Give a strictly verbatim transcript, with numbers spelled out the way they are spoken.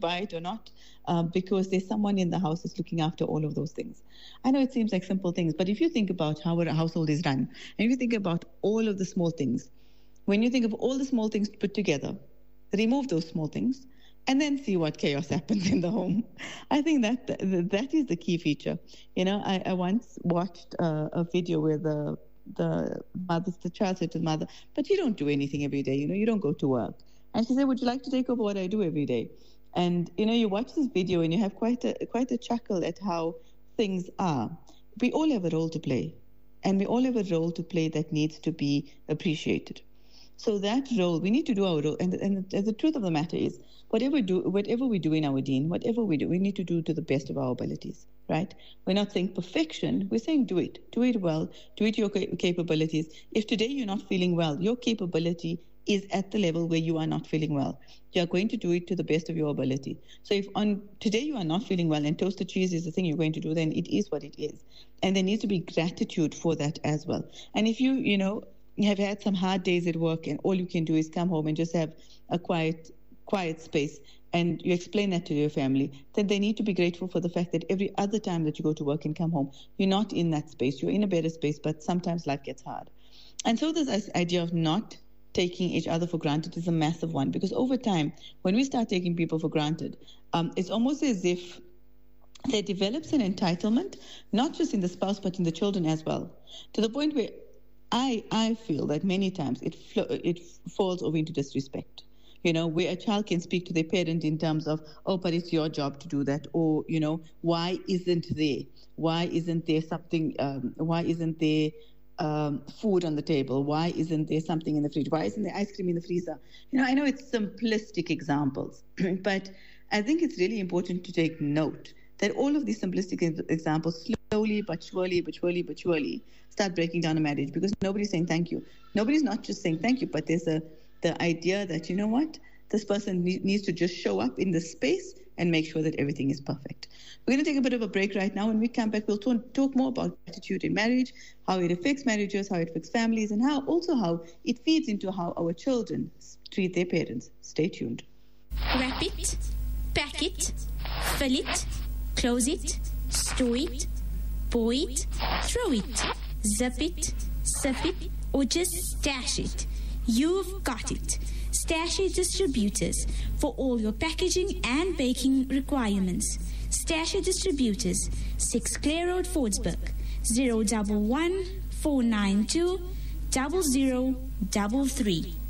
buy it or not, uh, because there's someone in the house that's looking after all of those things. I know it seems like simple things, but if you think about how a household is run, and if you think about all of the small things, when you think of all the small things put together, remove those small things, and then see what chaos happens in the home. I think that that is the key feature. You know, I, I once watched uh, a video where the the mother, the child said to the mother, "But you don't do anything every day. You know, you don't go to work." And she said, "Would you like to take over what I do every day?" And you know, you watch this video and you have quite a quite a chuckle at how things are. We all have a role to play, and we all have a role to play that needs to be appreciated. So that role, we need to do our role. And, and the, the truth of the matter is, whatever do, whatever we do in our deen, whatever we do, we need to do to the best of our abilities, right? We're not saying perfection. We're saying do it. Do it well. Do it to your capabilities. If today you're not feeling well, your capability is at the level where you are not feeling well. You are going to do it to the best of your ability. So if on today you are not feeling well and toasted cheese is the thing you're going to do, then it is what it is. And there needs to be gratitude for that as well. And if you, you know, have had some hard days at work and all you can do is come home and just have a quiet quiet space and you explain that to your family, then they need to be grateful for the fact that every other time that you go to work and come home, you're not in that space. You're in a better space, but sometimes life gets hard. And so this idea of not taking each other for granted is a massive one, because over time, when we start taking people for granted, um, it's almost as if there develops an entitlement, not just in the spouse, but in the children as well, to the point where I, I feel that many times it flo- it falls over into disrespect. You know, where a child can speak to their parent in terms of, oh, but it's your job to do that. Or, you know, why isn't there? Why isn't there something, um, why isn't there um, food on the table? Why isn't there something in the fridge? Why isn't there ice cream in the freezer? You know, I know it's simplistic examples, but I think it's really important to take note that all of these simplistic examples slowly but surely, but surely, but surely start breaking down a marriage, because nobody's saying thank you. Nobody's not just saying thank you, but there's a the idea that, you know what, this person ne- needs to just show up in the space and make sure that everything is perfect. We're going to take a bit of a break right now. When we come back, we'll t- talk more about gratitude in marriage, how it affects marriages, how it affects families, and how also how it feeds into how our children treat their parents. Stay tuned. Wrap it, pack it, fill it, close it, store it, pour it, throw it, zip it, sip it, or just stash it. You've got it. Stash-it Distributors for all your packaging and baking requirements. Stash-it Distributors, six Clare Road, Fordsburg, zero one one, four nine two, zero zero three three.